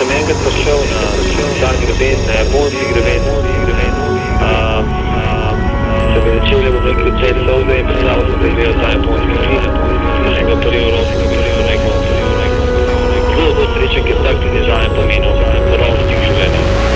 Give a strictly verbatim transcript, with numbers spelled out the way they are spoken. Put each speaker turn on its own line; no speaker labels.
sem enkrat prišel na tak greben, na japonski greben, um, se bi začeli v neki cel solde in predstavljal sem, da je ta japonski